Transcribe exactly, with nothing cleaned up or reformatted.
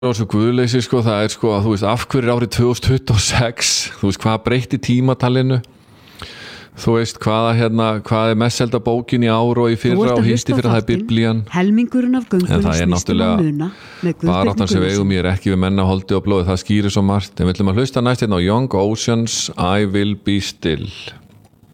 og svo guðleysi sko, það er sko að þú veist af hverju árið tvö þúsund tuttugu og sex þú veist hvað breytti tímatalinu þú veist hvaða hérna hvað er mest selda bókin í ár og í fyrra og hitti fyrir það er biblían helmingurinn af göngunum það er náttúrulega baráttan sem við eigum ég er ekki við menna holdi og blóði það skýrir svo margt en við ætlum að hlusta næst hérna á Young Oceans I Will Be Still